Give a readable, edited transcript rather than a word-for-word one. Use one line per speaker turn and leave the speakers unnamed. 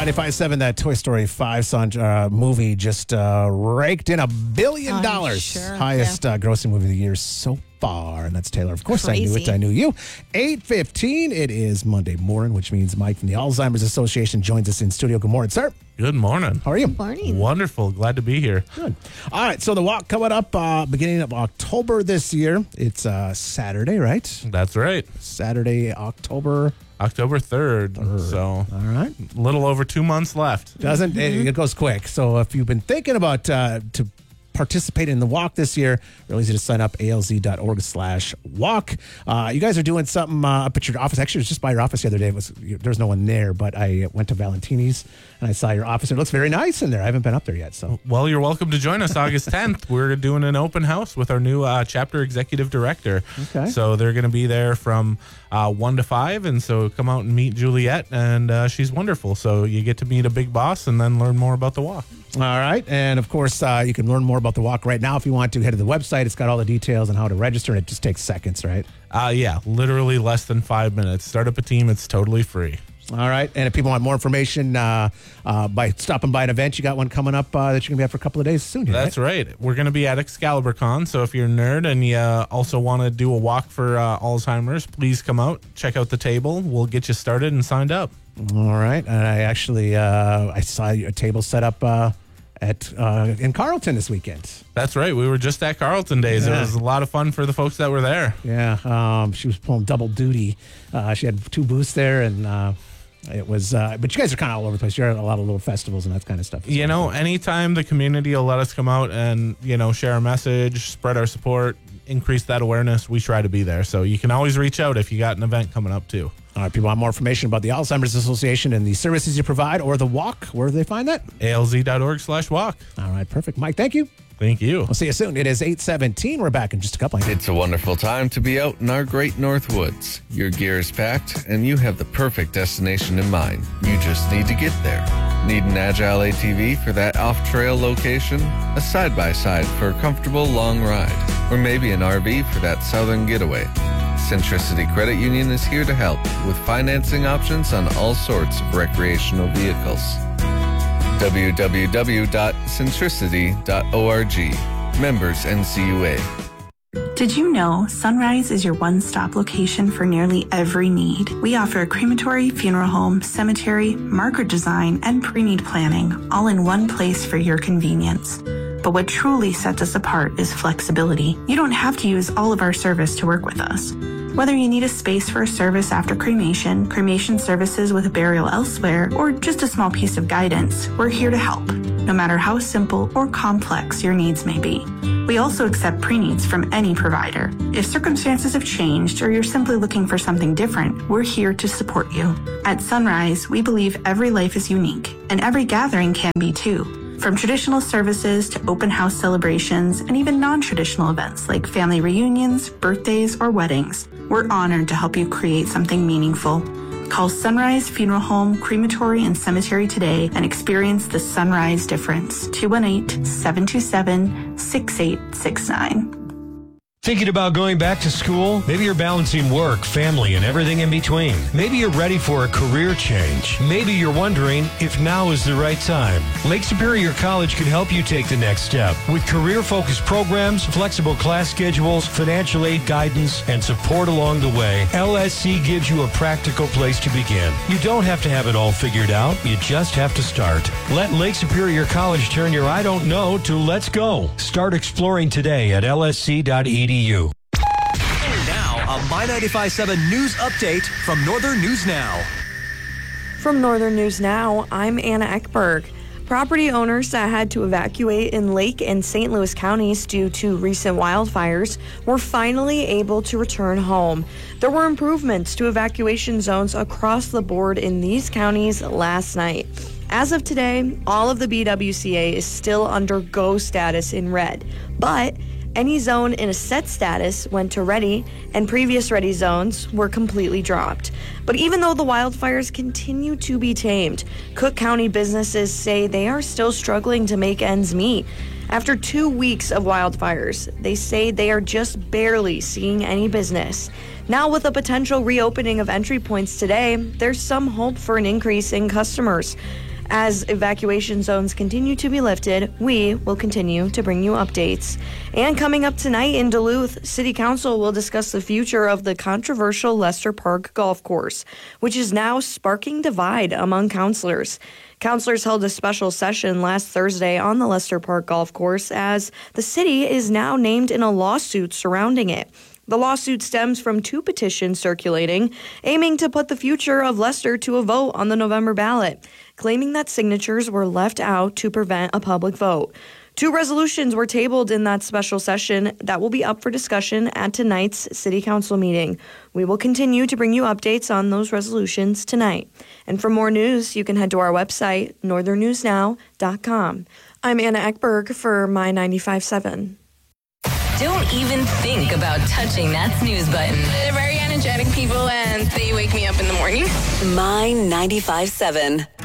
95.7, that Toy Story 5 movie just raked in $1 billion.
Sure,
Highest grossing movie of the year so far. And that's Taylor. Of course,
Crazy.
I knew it. I knew you. 8:15. It is Monday morning, which means Mike from the Alzheimer's Association joins us in studio. Good morning, sir.
Good morning.
How are you?
Morning.
Wonderful. Glad to be here.
Good. All right. So the walk coming up beginning of October this year. It's Saturday, right?
That's right.
Saturday, October
3rd. So,
All right.
a little over 2 months left.
Doesn't it goes quick. So if you've been thinking about to participate in the walk this year, really easy to sign up, alz.org/walk. You guys are doing something up at your office. Actually, it was just by your office the other day. There was no one there, but I went to Valentini's and I saw your office. It looks very nice in there. I haven't been up there yet. So,
Well, you're welcome to join us August 10th. We're doing an open house with our new chapter executive director.
Okay.
So they're going to be there from 1 to 5. And so come out and meet Juliet. And she's wonderful. So you get to meet a big boss and then learn more about the walk.
all right. And of course, you can learn more about the walk right now if you want to. Head to the website. It's got all the details on how to register, and it just takes seconds, right?
Yeah, literally less than 5 minutes. Start up a team. It's totally free.
All right. And if people want more information by stopping by an event, you got one coming up that you're going to be at for a couple of days soon.
That's right. We're going to be at ExcaliburCon. So if you're a nerd and you also want to do a walk for Alzheimer's, please come out, check out the table. We'll get you started and signed up.
All right. And I actually I saw a table set up in Carleton this weekend.
That's right. We were just at Carleton Days.
Yeah.
It was a lot of fun for the folks that were there.
Yeah. She was pulling double duty. She had 2 booths there, and it was. But you guys are kind of all over the place. You're at a lot of little festivals and that kind of stuff.
You know, anytime the community will let us come out and, share our message, spread our support, increase that awareness, we try to be there. So you can always reach out if you got an event coming up too.
All right. People want more information about the Alzheimer's Association and the services you provide or the walk. Where do they find that?
alz.org/walk.
All right. Perfect. Mike, thank you.
Thank you.
We'll see you soon. It is 8:17. We're back in just a couple of minutes.
It's a wonderful time to be out in our great North Woods. Your gear is packed, and you have the perfect destination in mind. You just need to get there. Need an agile ATV for that off-trail location? A side-by-side for a comfortable long ride? Or maybe an RV for that southern getaway? Centricity Credit Union is here to help with financing options on all sorts of recreational vehicles. www.centricity.org. Members NCUA.
Did you know Sunrise is your one-stop location for nearly every need? We offer a crematory, funeral home, cemetery, marker design, and pre-need planning, all in one place for your convenience. But what truly sets us apart is flexibility. You don't have to use all of our service to work with us. Whether you need a space for a service after cremation, cremation services with a burial elsewhere, or just a small piece of guidance, we're here to help, no matter how simple or complex your needs may be. We also accept pre-needs from any provider. If circumstances have changed or you're simply looking for something different, we're here to support you. At Sunrise, we believe every life is unique, and every gathering can be too. From traditional services to open house celebrations and even non-traditional events like family reunions, birthdays, or weddings, we're honored to help you create something meaningful. Call Sunrise Funeral Home, Crematory, and Cemetery today and experience the Sunrise difference. 218-727-6869.
Thinking about going back to school? Maybe you're balancing work, family, and everything in between. Maybe you're ready for a career change. Maybe you're wondering if now is the right time. Lake Superior College can help you take the next step. With career-focused programs, flexible class schedules, financial aid guidance, and support along the way, LSC gives you a practical place to begin. You don't have to have it all figured out. You just have to start. Let Lake Superior College turn your I don't know to let's go. Start exploring today at lsc.edu.
And now, a My 95.7 News Update from Northern News Now.
From Northern News Now, I'm Anna Eckberg. Property owners that had to evacuate in Lake and St. Louis counties due to recent wildfires were finally able to return home. There were improvements to evacuation zones across the board in these counties last night. As of today, all of the BWCA is still under go status in red, but any zone in a set status went to ready, and previous ready zones were completely dropped. But even though the wildfires continue to be tamed, Cook County businesses say they are still struggling to make ends meet. After 2 weeks of wildfires, they say they are just barely seeing any business. Now, with a potential reopening of entry points today, there's some hope for an increase in customers. As evacuation zones continue to be lifted, we will continue to bring you updates. And coming up tonight in Duluth, City Council will discuss the future of the controversial Lester Park Golf Course, which is now sparking divide among councilors. Councilors held a special session last Thursday on the Lester Park Golf Course as the city is now named in a lawsuit surrounding it. The lawsuit stems from 2 petitions circulating, aiming to put the future of Lester to a vote on the November ballot, claiming that signatures were left out to prevent a public vote. 2 resolutions were tabled in that special session that will be up for discussion at tonight's City Council meeting. We will continue to bring you updates on those resolutions tonight. And for more news, you can head to our website, northernnewsnow.com. I'm Anna Ekberg for My 95.7.
Don't even think about touching that snooze button.
They're very energetic people, and they wake me up in the morning.
My 95.7.